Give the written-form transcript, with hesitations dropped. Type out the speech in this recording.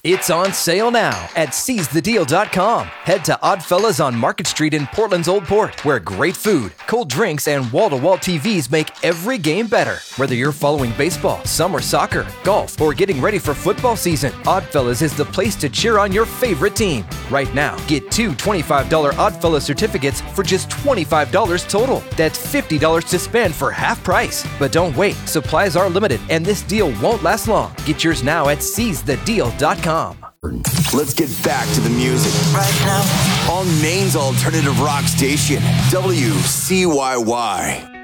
It's on sale now at seizethedeal.com. Head to Oddfellas on Market Street in Portland's Old Port, where great food, cold drinks, and wall-to-wall TVs make every game better. Whether you're following baseball, summer soccer, golf, or getting ready for football season, Oddfellas is the place to cheer on your favorite team. Right now, get 2 $25 Oddfellas certificates for just $25 total. That's $50 to spend for half price. But don't wait. Supplies are limited, and this deal won't last long. Get yours now at seizethedeal.com. Let's get back to the music right now on Maine's alternative rock station, WCYY.